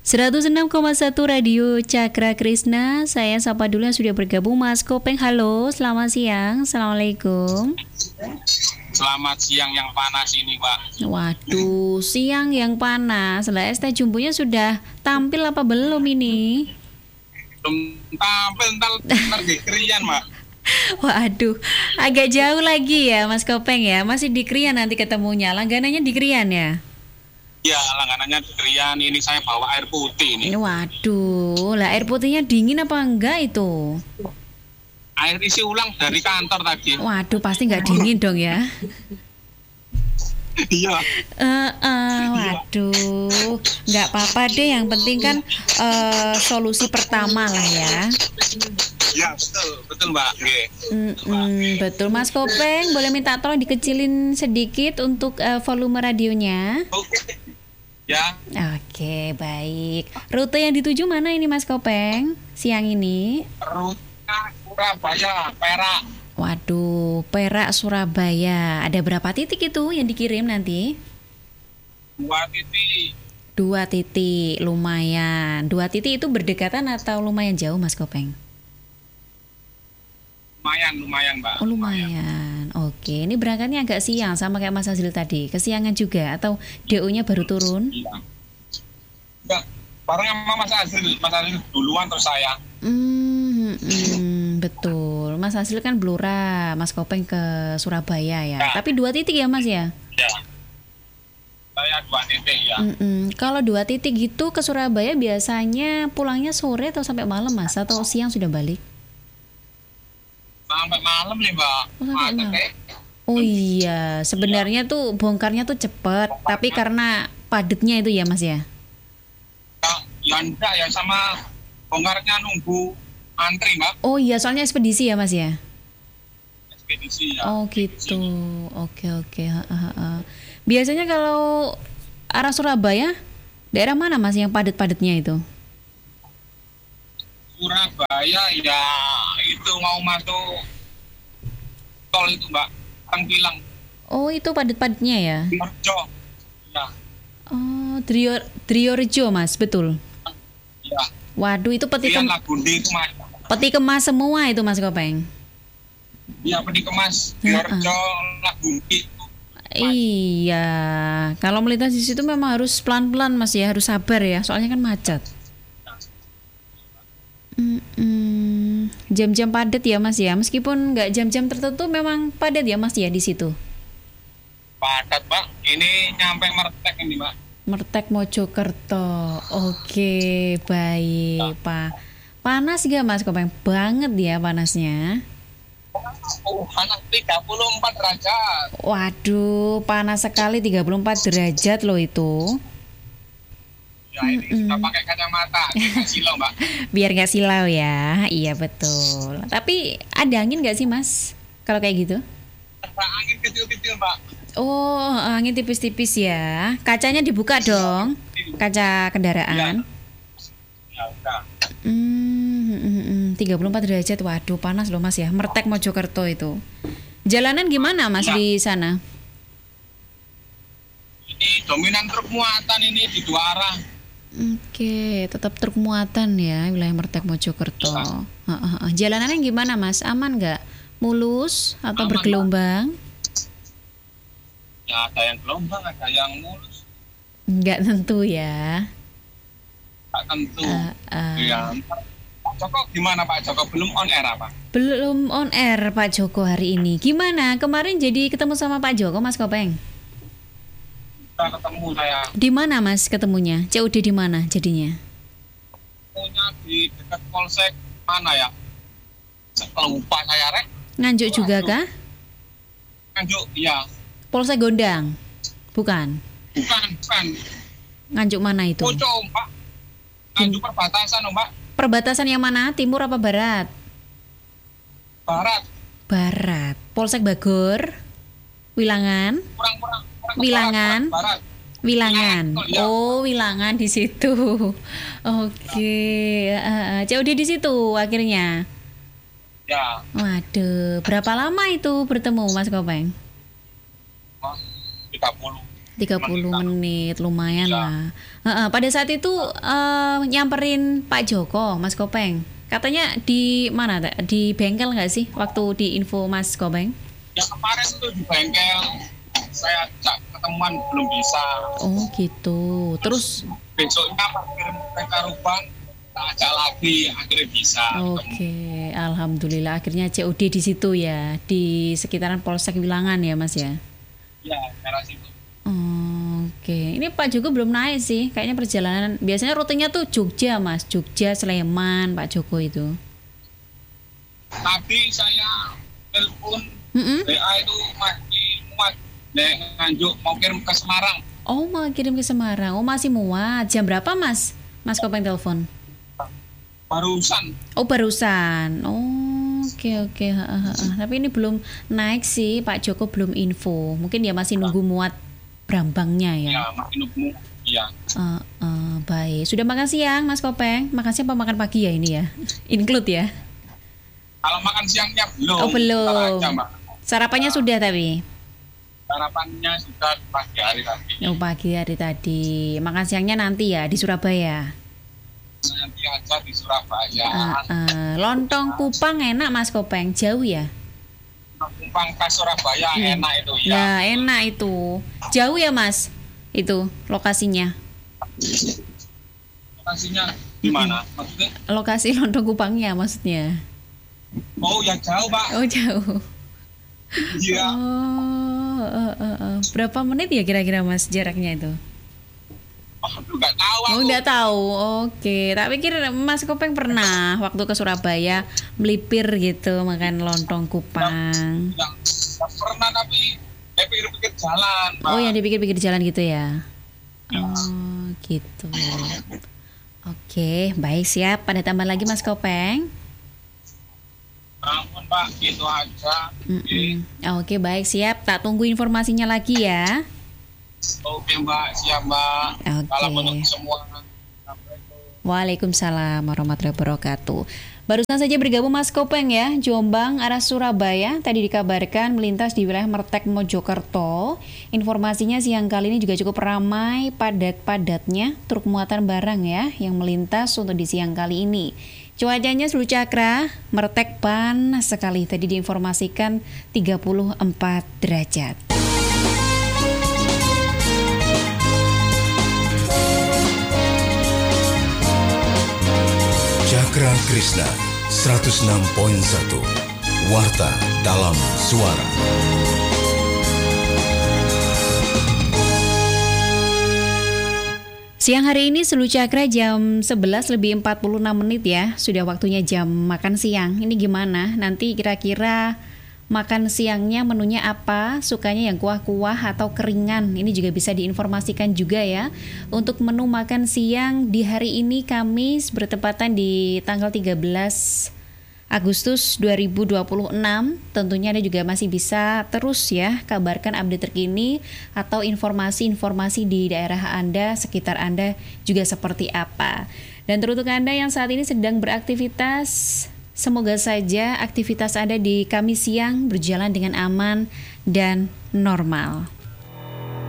106,1 Radio Cakra Krisna. Saya sapa dulu yang sudah bergabung, Mas Kopeng. Halo, selamat siang. Assalamualaikum. Selamat siang yang panas ini, Pak. Waduh, siang yang panas. Lah, es teh jumbonya sudah tampil apa belum ini? Belum tampil, ntar di Krian, Pak. Waduh, agak jauh lagi ya Mas Kopeng ya. Masih di Krian nanti ketemunya. Langganannya di Krian ya? Ya, langganannya di Krian. Ini saya bawa air putih ini. Waduh, lah air putihnya dingin apa enggak itu? Air isi ulang dari kantor tadi. Waduh, pasti nggak dingin dong ya? Iya. Waduh, nggak apa-apa deh. Yang penting kan solusi pertama lah ya. Ya, betul Mbak. Betul, Mas Kopeng. Boleh minta tolong dikecilin sedikit untuk volume radionya. Oke. Ya. Oke, baik. Rute yang dituju mana ini Mas Kopeng siang ini? Rute Surabaya, Perak. Waduh, Perak Surabaya. Ada berapa titik itu yang dikirim nanti? 2 titik. 2 titik, lumayan. 2 titik itu berdekatan atau lumayan jauh Mas Kopeng? Lumayan Mbak. Oh, lumayan. Oke, ini berangkatnya agak siang sama kayak Mas Azil tadi. Kesiangan juga atau DO-nya baru turun? Iya. Enggak, bareng sama Mas Azil duluan terus saya. Betul. Mas Azil kan Blora, Mas Kopeng ke Surabaya ya. Tapi 2 titik ya Mas ya? Ya. Saya 2 titik ya. Kalau 2 titik gitu ke Surabaya biasanya pulangnya sore atau sampai malam Mas? Atau siang sudah balik? Sampai malam nih Mbak. Oh iya, sebenarnya tuh bongkarnya tuh cepet, tapi karena padatnya itu ya Mas ya? Ya enggak ya, sama bongkarnya nunggu antri Mbak. Oh iya, soalnya ekspedisi ya Mas ya? Ekspedisi ya. Oh gitu, oke. Biasanya kalau arah Surabaya, daerah mana Mas yang padat-padatnya itu? Surabaya ya itu mau masuk tol itu Mbak, Tangpilang. Oh itu padat-padatnya ya? Merjo. Ya. Oh Driorejo Mas, betul? Ya. Waduh itu peti kemas semua itu Mas Kopeng? Iya, peti kemas Driorejo, Lagundi. Iya, kalau melintas di situ memang harus pelan-pelan Mas ya, harus sabar ya, soalnya kan macet. Jam-jam padat ya Mas ya, meskipun nggak jam-jam tertentu memang padat ya Mas ya di situ. Padat Pak, ini nyampe Mertek ini Pak. Mertek Mojokerto, oke baik Pak. Panas gak Mas Kopeng? Banget ya panasnya. Panas 34 derajat. Waduh, panas sekali 34 derajat loh itu. Ya ini kita pakai kacamata, nggak silau Mbak. Biar nggak silau ya, iya betul. Tapi ada angin nggak sih Mas kalau kayak gitu? Ada angin kecil-kecil Mbak. Oh, angin tipis-tipis ya. Kacanya dibuka dong, kaca kendaraan. Ya udah. 34 derajat, waduh panas loh Mas ya. Mertek Mojokerto itu. Jalanan gimana Mas di sana? Ini dominan truk muatan ini di 2 arah. Oke, tetap truk muatan ya wilayah Mertek Mojokerto. Jalanannya gimana Mas? Aman nggak? Mulus atau aman, bergelombang? Ya ada yang gelombang, ada yang mulus. Nggak tentu ya. Tak tentu. Ya. Pak Joko gimana Pak Joko? Belum on air apa? Belum on air Pak Joko hari ini. Gimana? Kemarin jadi ketemu sama Pak Joko Mas Kopeng? Kita ketemu saya. Di mana Mas ketemunya? COD di mana jadinya? Ketemunya di dekat Polsek mana ya? Lupa saya Rek. Nganjuk juga kah? Nganjuk, iya. Polsek Gondang? Bukan. Bukan. Nganjuk mana itu? Pucuk Mbak. Nganjuk perbatasan Mbak. Perbatasan yang mana? Timur apa barat? Barat. Barat. Polsek Bagor? Wilangan? Kurang Wilangan? Barat. Wilangan. Ya. Oh, Wilangan di situ. Oke. COD di situ akhirnya. Ya. Waduh, berapa lama itu bertemu Mas Kopeng? 30. 30 Kita. menit lumayan Ya. lah. Pada saat itu nyamperin Pak Joko, Mas Kopeng. Katanya di mana? Di bengkel nggak sih waktu di info Mas Kopeng? Ya kemarin tuh di bengkel saya ajak ketemuan belum bisa. Oh gitu. Terus Besoknya parkir mereka Rubang kita ajak lagi akhirnya bisa. oke, alhamdulillah akhirnya COD di situ ya, di sekitaran Polsek Wilangan ya Mas ya. Ya daerah situ. Oke, ini Pak Joko belum naik sih. Kayaknya perjalanan biasanya rutenya tuh Jogja Mas, Jogja Sleman Pak Joko itu. Tadi saya telepon Mm-mm. WA itu masih muat. Nganjuk mau kirim ke Semarang. Oh mau kirim ke Semarang, oh masih muat. Jam berapa Mas? Mas Kopeng telepon? Barusan. Oh barusan. Oh, oke. Tapi ini belum naik sih, Pak Joko belum info. Mungkin dia masih nunggu muat brambangnya ya. Ya makin nunggu. Ya. Baik. Sudah makan siang, Mas Kopeng? Makan siang apa makan pagi ya ini ya? Include ya? Kalau makan siangnya belum. Oh belum. Ntar aja, Mbak. Sarapannya sudah tapi? Sarapannya sudah pagi hari tadi. Oh pagi hari tadi. Makan siangnya nanti ya di Surabaya. Nanti aja di Surabaya. Lontong Kupang enak Mas Kopeng, jauh ya? Numpang ke Surabaya enak itu ya. Ya enak itu. Jauh ya Mas? Itu lokasinya. Lokasinya di mana? Maksudnya? Lokasi lontong Kupangnya maksudnya. Oh ya jauh Pak. Oh jauh. Iya. Berapa menit ya kira-kira Mas jaraknya itu? Aduh nggak tahu aku. Oh nggak tahu. Oke, tak pikir Mas Kopeng pernah waktu ke Surabaya melipir gitu makan lontong Kupang. Yang pernah tapi pikir-pikir jalan. Pak. Oh yang dipikir-pikir jalan gitu ya? Ya. Oh gitu. Oke, baik siap. Pada tambah lagi Mas Kopeng? Ampun Pak, gitu aja. Oke, baik siap. Tak tunggu informasinya lagi ya. Oke Mbak, siap Mbak. Oke. Salam untuk semua. Assalamualaikum. Waalaikumsalam warahmatullahi wabarakatuh. Barusan saja bergabung Mas Kopeng ya, Jombang arah Surabaya. Tadi dikabarkan melintas di wilayah Mertek Mojokerto. Informasinya siang kali ini juga cukup ramai, padat-padatnya truk muatan barang ya yang melintas untuk di siang kali ini. Cuacanya Seluruh Cakra, Mertek panas sekali. Tadi diinformasikan 34 derajat. Cakra Krishna 106.1 Warta dalam suara. Siang hari ini Seluruh Cakra jam 11 lebih 46 menit ya. Sudah waktunya jam makan siang. Ini gimana? Nanti kira-kira makan siangnya menunya apa? Sukanya yang kuah-kuah atau keringan? Ini juga bisa diinformasikan juga ya. Untuk menu makan siang di hari ini Kamis bertepatan di tanggal 13 Agustus 2026. Tentunya Anda juga masih bisa terus ya kabarkan update terkini atau informasi-informasi di daerah Anda, sekitar Anda juga seperti apa. Dan teruntuk Anda yang saat ini sedang beraktivitas, semoga saja aktivitas Anda di Kamis siang berjalan dengan aman dan normal.